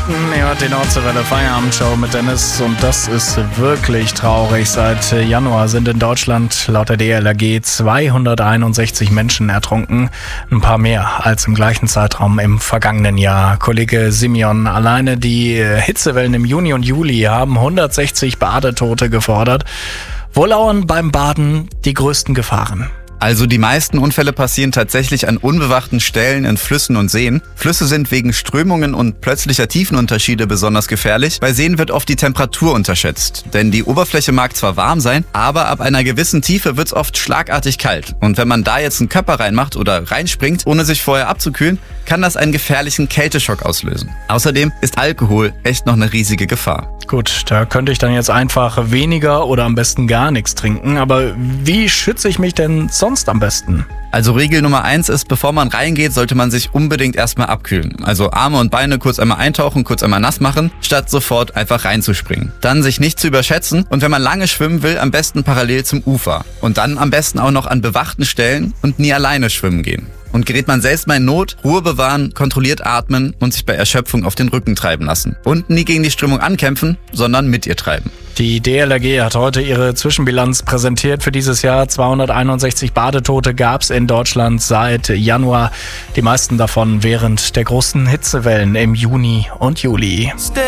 Minuten. Ihr hört die Nordseewelle Feierabendshow mit Dennis und das ist wirklich traurig. Seit Januar sind in Deutschland laut der DLRG 261 Menschen ertrunken. Ein paar mehr als im gleichen Zeitraum im vergangenen Jahr. Kollege Simeon, alleine die Hitzewellen im Juni und Juli haben 160 Badetote gefordert. Wo lauern beim Baden die größten Gefahren? Also die meisten Unfälle passieren tatsächlich an unbewachten Stellen in Flüssen und Seen. Flüsse sind wegen Strömungen und plötzlicher Tiefenunterschiede besonders gefährlich. Bei Seen wird oft die Temperatur unterschätzt. Denn die Oberfläche mag zwar warm sein, aber ab einer gewissen Tiefe wird es oft schlagartig kalt. Und wenn man da jetzt einen Körper reinmacht oder reinspringt, ohne sich vorher abzukühlen, kann das einen gefährlichen Kälteschock auslösen. Außerdem ist Alkohol echt noch eine riesige Gefahr. Gut, da könnte ich dann jetzt einfach weniger oder am besten gar nichts trinken. Aber wie schütze ich mich denn sonst am besten? Also Regel Nummer 1 ist, bevor man reingeht, sollte man sich unbedingt erstmal abkühlen. Also Arme und Beine kurz einmal eintauchen, kurz einmal nass machen, statt sofort einfach reinzuspringen. Dann sich nicht zu überschätzen und wenn man lange schwimmen will, am besten parallel zum Ufer. Und dann am besten auch noch an bewachten Stellen und nie alleine schwimmen gehen. Und gerät man selbst mal in Not, Ruhe bewahren, kontrolliert atmen und sich bei Erschöpfung auf den Rücken treiben lassen. Und nie gegen die Strömung ankämpfen, sondern mit ihr treiben. Die DLRG hat heute ihre Zwischenbilanz präsentiert für dieses Jahr. 261 Badetote gab es in Deutschland seit Januar. Die meisten davon während der großen Hitzewellen im Juni und Juli.